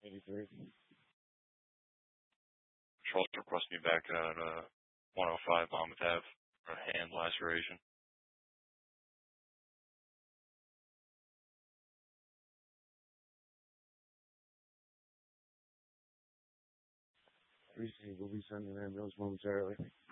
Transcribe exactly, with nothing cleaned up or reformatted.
eighty-three. Control request me back at uh, one oh five Monmouth Ave for a hand laceration. three C will be sending an ambulance momentarily.